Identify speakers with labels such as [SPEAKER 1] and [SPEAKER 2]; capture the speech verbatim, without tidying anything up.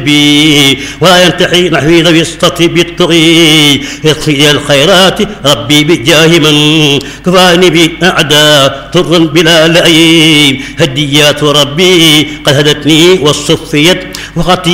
[SPEAKER 1] بي ولا ينتحي نحوي ذوي السطو بالطغي يطفي الخيرات ربي بجاه من كفاني بأعداء طر بلا لئيم هديات ربي قد هدتني والصفيت وخطي